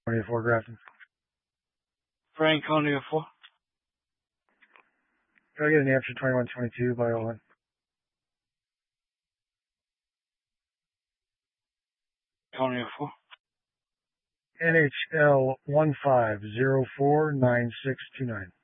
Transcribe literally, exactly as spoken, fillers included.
twenty-four Grafton. Franconia four. Can I get an Hampshire twenty-one twenty-two by Olin? Franconia four. N H L one five zero four nine six two nine.